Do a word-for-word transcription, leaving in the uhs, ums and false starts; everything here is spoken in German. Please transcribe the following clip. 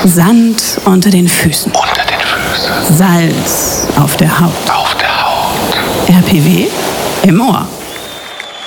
Sand unter den Füßen. Unter den Füßen. Salz auf der Haut. Auf der Haut. R P W im Ohr.